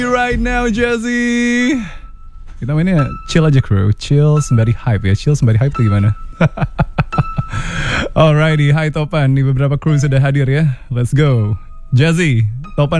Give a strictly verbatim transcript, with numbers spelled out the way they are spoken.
Right now, Jazzy. Kita mainnya chill aja crew, chill sembari hype ya, chill sembari hype tuh gimana? Alrighty, hai Topan, nih beberapa crew sudah hadir ya, let's go. Jazzy, Topan